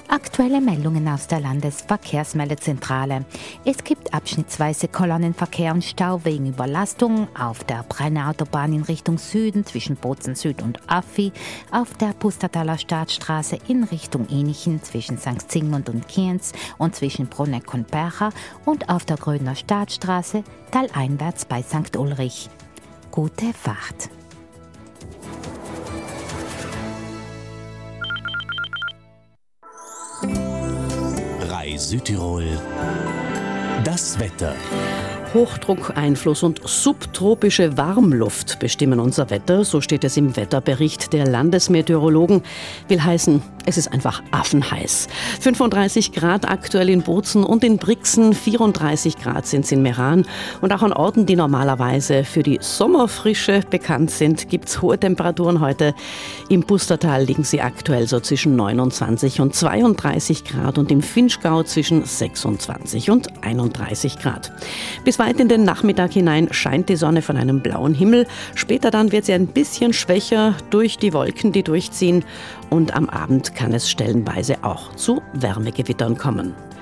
Aktuelle Meldungen aus der Landesverkehrsmeldezentrale. Es gibt abschnittsweise Kolonnenverkehr und Stau wegen Überlastung auf der Brenner Autobahn in Richtung Süden zwischen Bozen Süd und Affi, auf der Pustertaler Staatsstraße in Richtung Inichen zwischen St. Zingmund und Kienz und zwischen Bruneck und Bercha und auf der Grödner Staatsstraße taleinwärts bei St. Ulrich. Gute Fahrt! Südtirol. Das Wetter. Hochdruckeinfluss und subtropische Warmluft bestimmen unser Wetter, so steht es im Wetterbericht der Landesmeteorologen. Will heißen, es ist einfach affenheiß. 35 Grad aktuell in Bozen und in Brixen, 34 Grad sind es in Meran. Und auch an Orten, die normalerweise für die Sommerfrische bekannt sind, gibt es hohe Temperaturen heute. Im Pustertal liegen sie aktuell so zwischen 29 und 32 Grad und im Vinschgau zwischen 26 und 31 Grad. Bis weit in den Nachmittag hinein scheint die Sonne von einem blauen Himmel. Später dann wird sie ein bisschen schwächer durch die Wolken, die durchziehen. Und am Abend kann es stellenweise auch zu Wärmegewittern kommen.